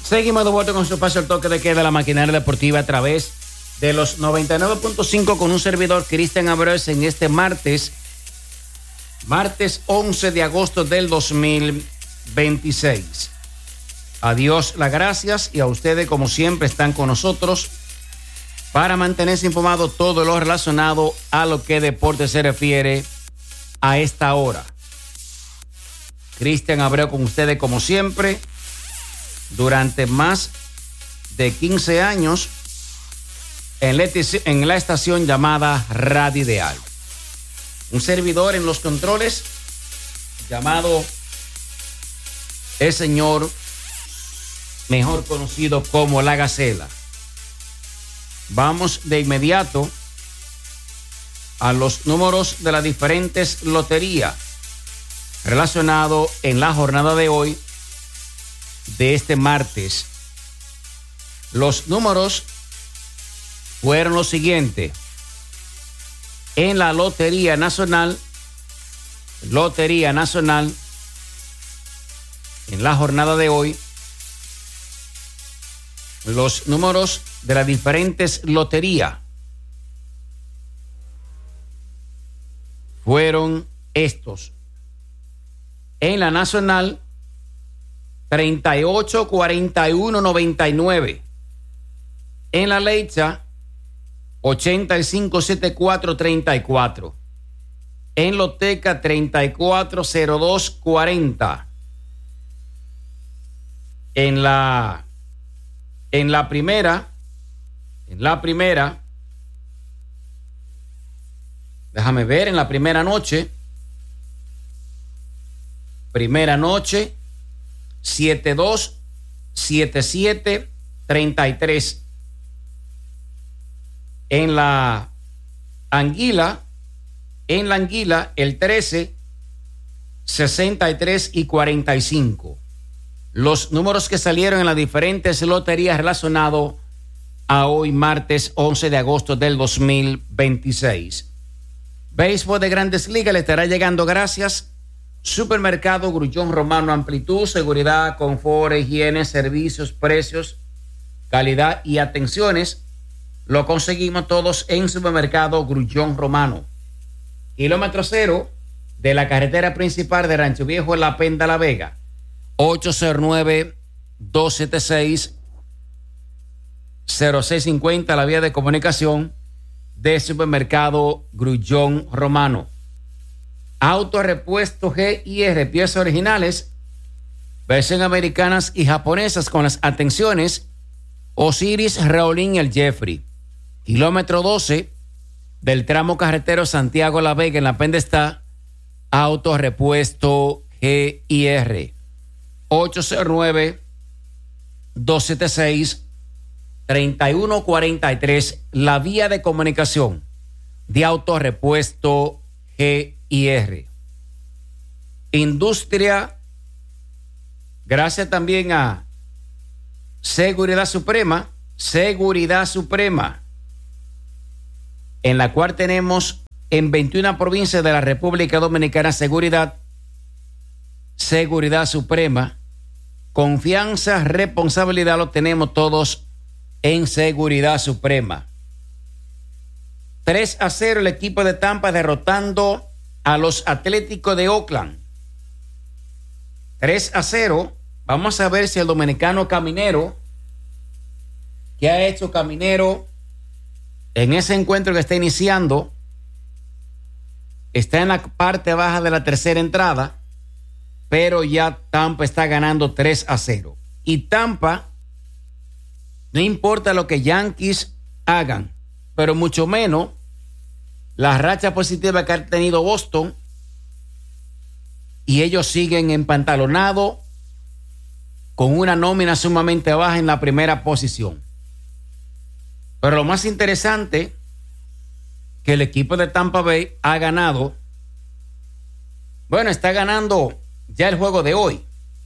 Seguimos de vuelta con su espacio, el toque de queda de la maquinaria deportiva a través de los 99.5 con un servidor, Cristian Abreu, en este martes 11 de agosto del 2026. A Dios las gracias y a ustedes, como siempre, están con nosotros para mantenerse informado todo lo relacionado a lo que deporte se refiere a esta hora. Cristian Abreu con ustedes, como siempre, durante más de 15 años en la estación llamada Radio Ideal. Un servidor en los controles llamado el señor mejor conocido como La Gacela. Vamos de inmediato a los números de las diferentes loterías relacionados en la jornada de hoy, de este martes. Los números fueron los siguientes. En la Lotería Nacional, en la jornada de hoy, los números de las diferentes loterías fueron estos. En la Nacional, 38-41-99. En la Leitza, 85-74-34. En Loteca, 34-02-40. En la primera, déjame ver, en la primera noche, 72-77-33. En la Anguila, el 13, 63 y 45. Los números que salieron en las diferentes loterías relacionados a hoy, martes 11 de agosto del 2026. Béisbol de Grandes Ligas le estará llegando gracias Supermercado Grullón Romano. Amplitud, seguridad, confort, higiene, servicios, precios, calidad y atenciones. Lo conseguimos todos en Supermercado Grullón Romano. Kilómetro cero de la carretera principal de Rancho Viejo en La Penda, La Vega. 809-276-0650, la vía de comunicación de Supermercado Grullón Romano. Autorepuesto GIR, piezas originales, versión americanas y japonesas con las atenciones Osiris, Raulín y el Jeffrey. Kilómetro 12 del tramo carretero Santiago La Vega en La Penda está Autorepuesto GIR. 809-276-3143, la vía de comunicación de Autorepuesto GIR. Industria, gracias también a Seguridad Suprema, en la cual tenemos en 21 provincias de la República Dominicana Seguridad Suprema. Confianza, responsabilidad lo tenemos todos en Seguridad Suprema. 3-0 el equipo de Tampa derrotando a los Atléticos de Oakland. 3-0. Vamos a ver si el dominicano Caminero, que ha hecho Caminero en ese encuentro que está iniciando, está en la parte baja de la tercera entrada, pero ya Tampa está ganando 3-0. Y Tampa, no importa lo que Yankees hagan, pero mucho menos la racha positiva que ha tenido Boston, y ellos siguen empantalonados con una nómina sumamente baja en la primera posición. Pero lo más interesante, que el equipo de Tampa Bay ha ganado, está ganando ya el juego de hoy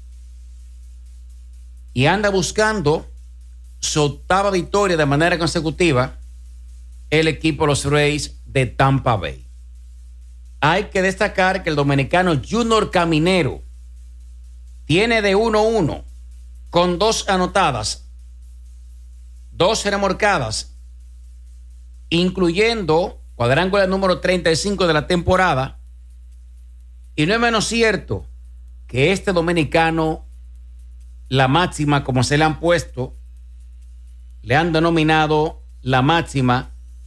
y anda buscando su octava victoria de manera consecutiva el equipo de los Rays de Tampa Bay. Hay que destacar que el dominicano Junior Caminero tiene de 1-1 con 2 anotadas, 2 remolcadas, incluyendo cuadrangular número 35 de la temporada. Y no es menos cierto que este dominicano, la máxima, como se le han puesto, le han denominado la máxima,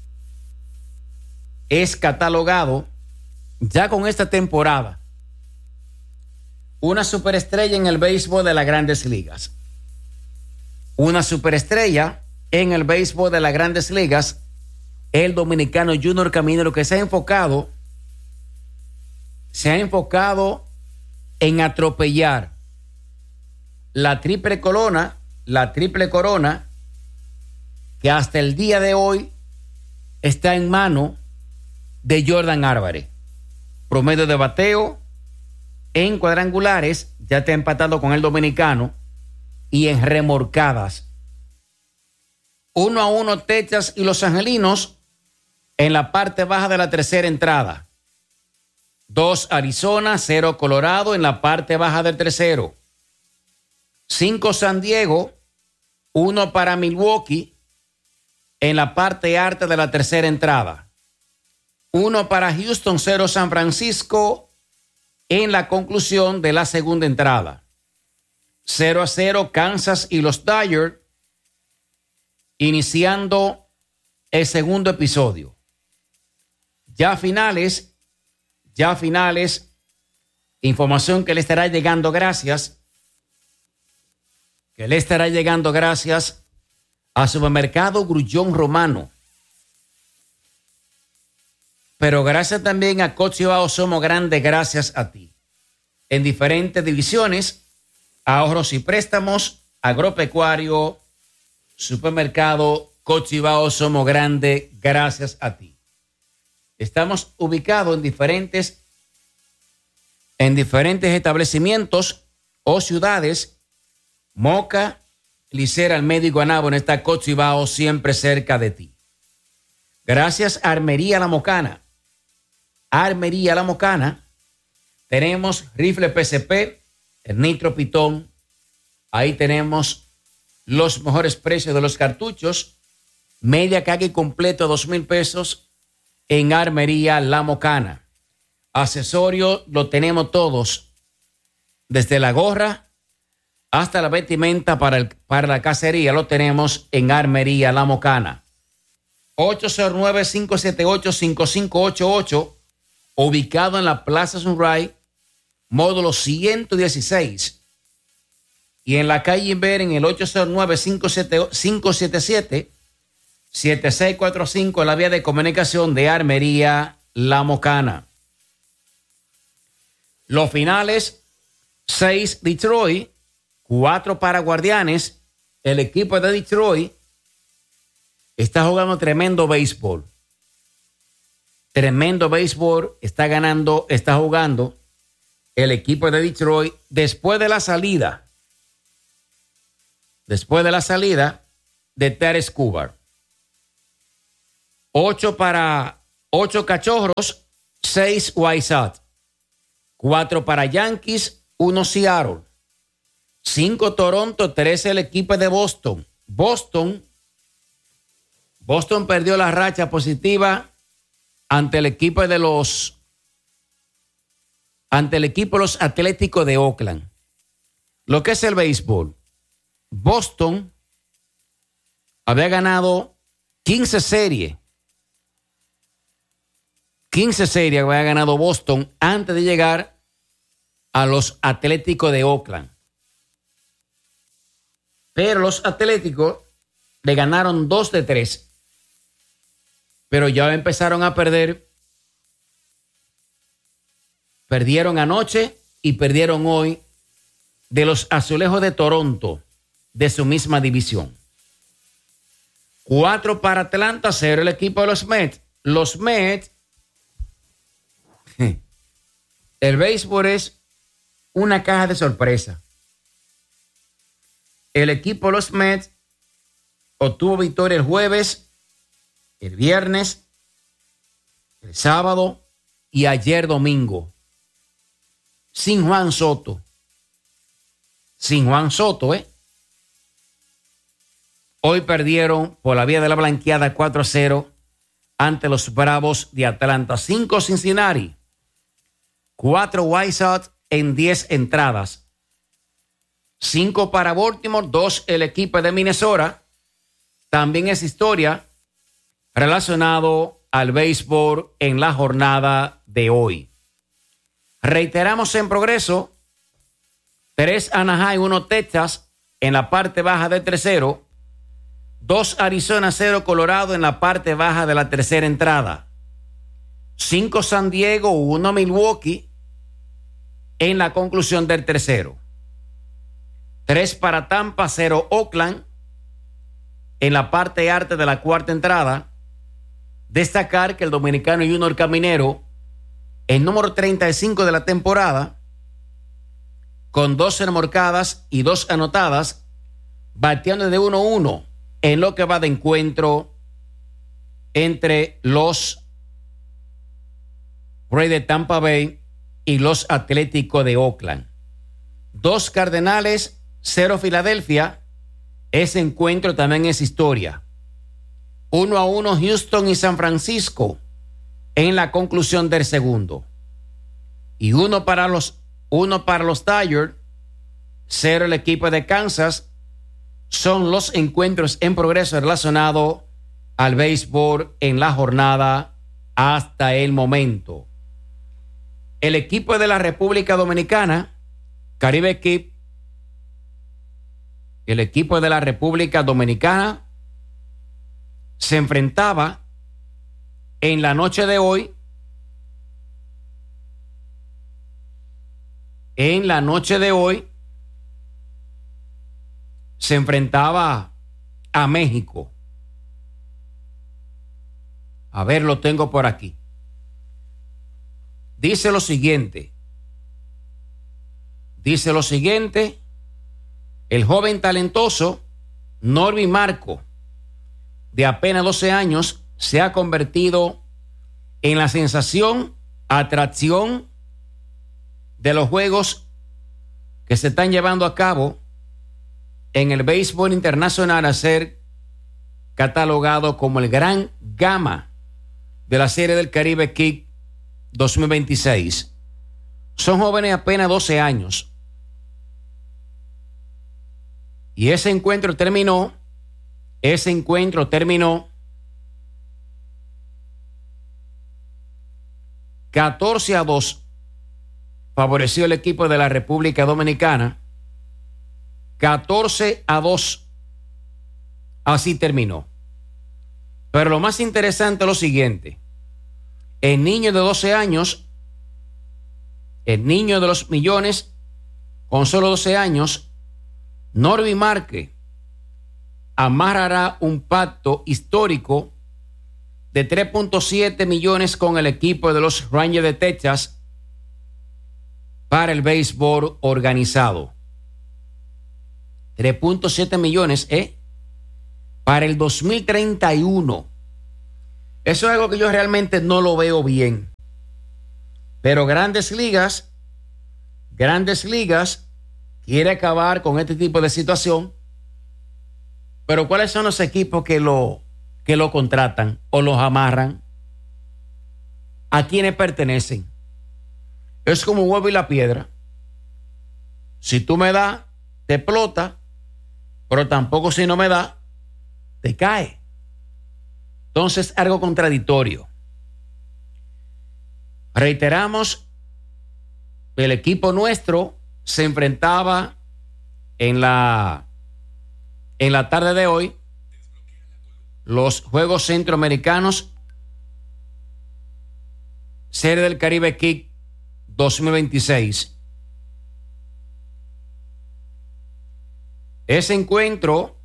es catalogado ya con esta temporada una superestrella en el béisbol de las Grandes Ligas. Una superestrella en el béisbol de las Grandes Ligas, el dominicano Junior Caminero, que se ha enfocado en atropellar la triple corona que hasta el día de hoy está en mano de Jordan Álvarez. Promedio de bateo en cuadrangulares ya está empatado con el dominicano, y en remolcadas 1-1 Texas y Los Angelinos en la parte baja de la tercera entrada. 2 Arizona, 0 Colorado en la parte baja del tercero. 5 San Diego, 1 para Milwaukee en la parte alta de la tercera entrada. 1 para Houston, 0 San Francisco en la conclusión de la segunda entrada. 0-0 Kansas y los Dodgers iniciando el segundo episodio. Ya finales, información que le estará llegando gracias a Supermercado Grullón Romano. Pero gracias también a Cochibao Somos Grandes, gracias a ti. En diferentes divisiones, ahorros y préstamos, agropecuario, supermercado, Cochibao Somos Grandes, gracias a ti. Estamos ubicados en diferentes establecimientos o ciudades. Moca, Licera, Almeida y Guaynabo, en esta Cochibao, siempre cerca de ti. Gracias a Armería La Mocana. Armería La Mocana. Tenemos rifle PCP, el Nitro Pitón. Ahí tenemos los mejores precios de los cartuchos. Media cague completo, 2,000 pesos en Armería La Mocana. Accesorio lo tenemos todos, desde la gorra hasta la vestimenta para la cacería, lo tenemos en Armería La Mocana. 809-578-5588, ubicado en la Plaza Sunrise, módulo 116. Y en la calle Inver, en el 809-577-7645, en la vía de comunicación de Armería La Mocana. Los finales: 6 Detroit, 4 para Guardianes. El equipo de Detroit está jugando tremendo béisbol. Está jugando el equipo de Detroit después de la salida de Terry Escobar. 8 Cachorros, 6 White Sox, 4 para Yankees, 1 Seattle, 5 Toronto, 3 el equipo de Boston. Boston perdió la racha positiva ante el equipo de los Atléticos de Oakland. Lo que es el béisbol, Boston había ganado 15 series. 15 series había ganado Boston antes de llegar a los Atléticos de Oakland. Pero los Atléticos le ganaron 2 de 3. Pero ya empezaron a perder. Perdieron anoche y perdieron hoy de los Azulejos de Toronto, de su misma división. 4 para Atlanta, 0 el equipo de los Mets. Los Mets, el béisbol es una caja de sorpresa. El equipo de los Mets obtuvo victoria el jueves, el viernes, el sábado y ayer domingo. Sin Juan Soto. Hoy perdieron por la vía de la blanqueada 4-0 ante los Bravos de Atlanta. 5 Cincinnati, 4 White Sox en 10 entradas. 5 para Baltimore, 2 el equipo de Minnesota. También es historia relacionado al béisbol en la jornada de hoy. Reiteramos en progreso: 3 Anaheim, 1 Texas en la parte baja del tercero. 2 Arizona, 0 Colorado en la parte baja de la tercera entrada. 5 San Diego, 1 Milwaukee en la conclusión del tercero. 3 para Tampa, 0 Oakland en la parte alta de la cuarta entrada. Destacar que el dominicano Junior Caminero, el número 35 de la temporada, con 2 remolcadas y 2 anotadas, bateando de 1-1 en lo que va de encuentro entre los Rays de Tampa Bay y los Atléticos de Oakland. 2 Cardenales, 0 Filadelfia. Ese encuentro también es historia. 1-1 Houston y San Francisco en la conclusión del segundo. Y 1 para los Tigers, 0 el equipo de Kansas. Son los encuentros en progreso relacionados al béisbol en la jornada hasta el momento. El equipo de la República Dominicana, Caribe Kid, el equipo de la República Dominicana se enfrentaba en la noche de hoy, se enfrentaba a México. A ver, lo tengo por aquí. Dice lo siguiente, el joven talentoso Norby Marco, de apenas 12 años, se ha convertido en la sensación, atracción de los juegos que se están llevando a cabo en el béisbol internacional, a ser catalogado como el gran gama de la Serie del Caribe Kick 2026. Son jóvenes de apenas 12 años. Y ese encuentro terminó 14-2. Favoreció el equipo de la República Dominicana. 14-2. Así terminó. Pero lo más interesante es lo siguiente. El niño de 12 años, el niño de los millones, con solo 12 años, Norby Márquez, amarrará un pacto histórico de 3.7 millones con el equipo de los Rangers de Texas para el béisbol organizado. 3.7 millones, para el 2031. Eso es algo que yo realmente no lo veo bien. Pero Grandes Ligas quiere acabar con este tipo de situación. Pero ¿cuáles son los equipos que lo contratan o los amarran? ¿A quiénes pertenecen? Es como un huevo y la piedra. Si tú me das, te explota, pero tampoco si no me da, te cae. Entonces, algo contradictorio. Reiteramos, el equipo nuestro se enfrentaba en la tarde de hoy los Juegos Centroamericanos Serie del Caribe Kick 2026. Ese encuentro,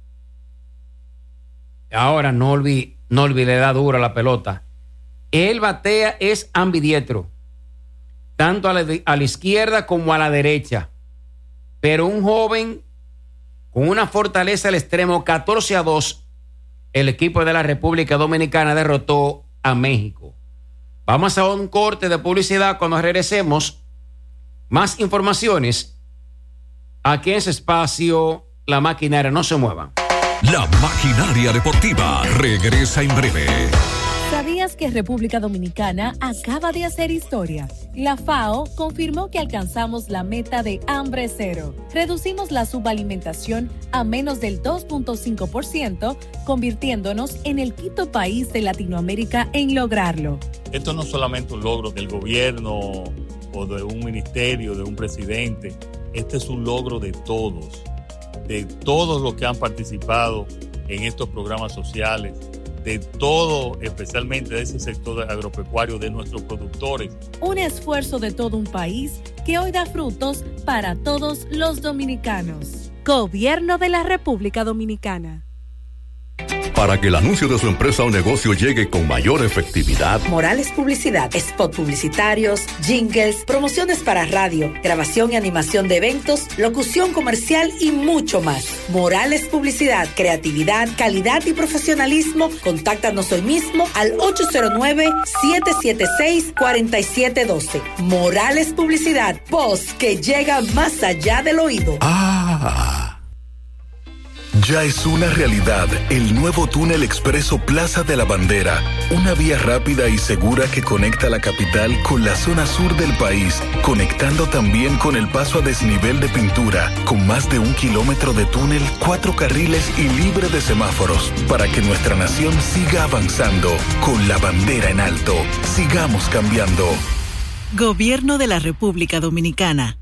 ahora Norby le da duro a la pelota. Él batea, es ambidiestro, tanto a la izquierda como a la derecha. Pero un joven con una fortaleza al extremo. 14-2, el equipo de la República Dominicana derrotó a México. Vamos a un corte de publicidad. Cuando regresemos, más informaciones aquí en ese espacio, La Maquinaria. No se muevan. La maquinaria deportiva regresa en breve. ¿Sabías que República Dominicana acaba de hacer historia? La FAO confirmó que alcanzamos la meta de hambre cero. Reducimos la subalimentación a menos del 2.5%, convirtiéndonos en el quinto país de Latinoamérica en lograrlo. Esto no es solamente un logro del gobierno o de un ministerio, de un presidente. Este es un logro de todos los que han participado en estos programas sociales, de todo, especialmente de ese sector agropecuario, de nuestros productores. Un esfuerzo de todo un país que hoy da frutos para todos los dominicanos. Gobierno de la República Dominicana. Para que el anuncio de su empresa o negocio llegue con mayor efectividad, Morales Publicidad, spot publicitarios, jingles, promociones para radio, grabación y animación de eventos, locución comercial y mucho más. Morales Publicidad, creatividad, calidad y profesionalismo. Contáctanos hoy mismo al 809-776-4712. Morales Publicidad, voz que llega más allá del oído. Ya es una realidad el nuevo túnel expreso Plaza de la Bandera, una vía rápida y segura que conecta la capital con la zona sur del país, conectando también con el paso a desnivel de pintura, con más de 1 kilómetro de túnel, 4 carriles y libre de semáforos, para que nuestra nación siga avanzando con la bandera en alto. Sigamos cambiando. Gobierno de la República Dominicana.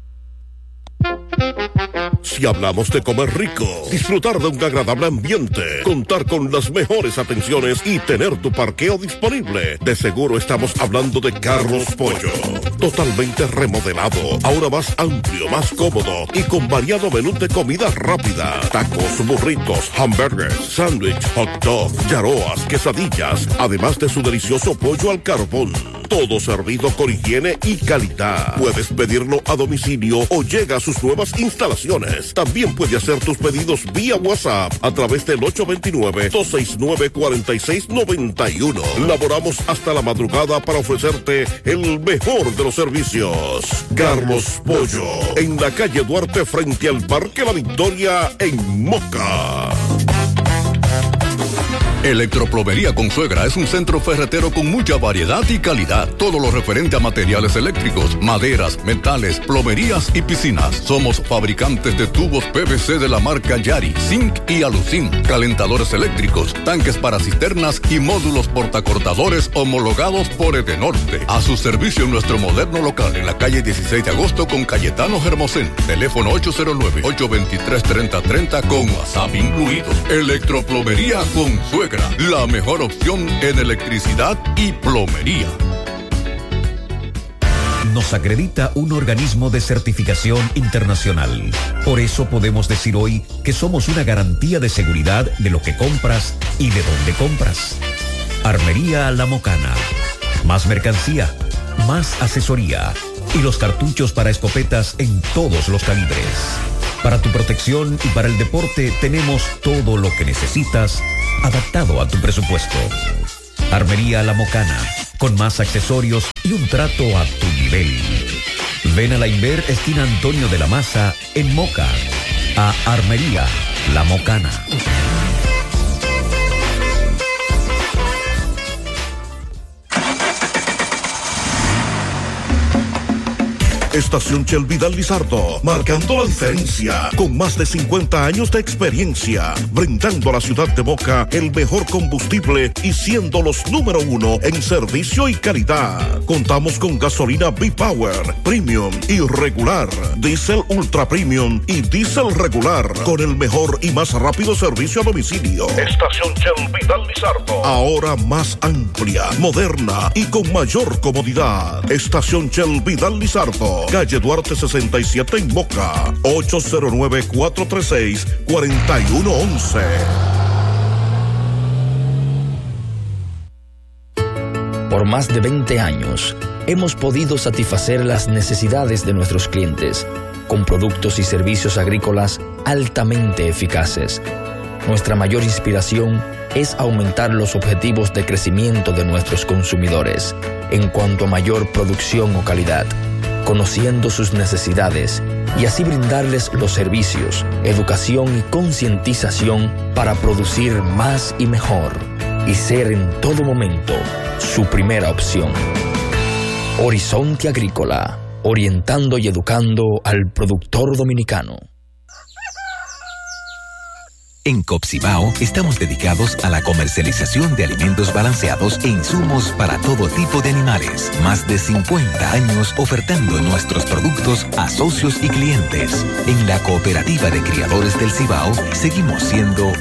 Si hablamos de comer rico, disfrutar de un agradable ambiente, contar con las mejores atenciones y tener tu parqueo disponible, de seguro estamos hablando de Carlos Pollo. Totalmente remodelado, ahora más amplio, más cómodo y con variado menú de comida rápida. Tacos, burritos, hamburgers, sándwich, hot dog, yaroas, quesadillas, además de su delicioso pollo al carbón. Todo servido con higiene y calidad. Puedes pedirlo a domicilio o llega a sus nuevas instalaciones. También puede hacer tus pedidos vía WhatsApp a través del 829-269-4691. Laboramos hasta la madrugada para ofrecerte el mejor de los servicios. Carlos Pollo, en la calle Duarte frente al Parque La Victoria en Moca. Electroplomería Consuegra es un centro ferretero con mucha variedad y calidad. Todo lo referente a materiales eléctricos, maderas, metales, plomerías y piscinas. Somos fabricantes de tubos PVC de la marca Yari, Zinc y Alucin, calentadores eléctricos, tanques para cisternas y módulos portacortadores homologados por Edenorte. A su servicio en nuestro moderno local en la calle 16 de agosto con Cayetano Hermosén. Teléfono 809-823-3030 con WhatsApp incluido. Electroplomería Consuegra, la mejor opción en electricidad y plomería. Nos acredita un organismo de certificación internacional. Por eso podemos decir hoy que somos una garantía de seguridad de lo que compras y de dónde compras. Armería La Mocana. Más mercancía, más asesoría y los cartuchos para escopetas en todos los calibres. Para tu protección y para el deporte tenemos todo lo que necesitas adaptado a tu presupuesto. Armería La Mocana, con más accesorios y un trato a tu nivel. Ven a la Inver, esquina Antonio de la Maza, en Moca, a Armería La Mocana. Estación Shell Vidal Lizardo, marcando la diferencia, con más de 50 años de experiencia, brindando a la ciudad de Moca el mejor combustible y siendo los número 1 en servicio y calidad. Contamos con gasolina B-Power, Premium y regular, Diesel Ultra Premium y Diesel regular, con el mejor y más rápido servicio a domicilio. Estación Shell Vidal Lizardo, ahora más amplia, moderna y con mayor comodidad. Estación Shell Vidal Lizardo, calle Duarte 67 en Moca, 809-436-4111. Por más de 20 años, hemos podido satisfacer las necesidades de nuestros clientes con productos y servicios agrícolas altamente eficaces. Nuestra mayor inspiración es aumentar los objetivos de crecimiento de nuestros consumidores en cuanto a mayor producción o calidad, conociendo sus necesidades y así brindarles los servicios, educación y concientización para producir más y mejor y ser en todo momento su primera opción. Horizonte Agrícola, orientando y educando al productor dominicano. En Copcibao estamos dedicados a la comercialización de alimentos balanceados e insumos para todo tipo de animales. Más de 50 años ofertando nuestros productos a socios y clientes. En la Cooperativa de Criadores del Cibao seguimos siendo